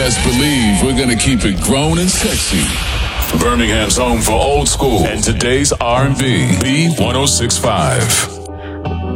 Best believe we're gonna keep it grown and sexy. Birmingham's home for old school and today's R&B. B 106.5.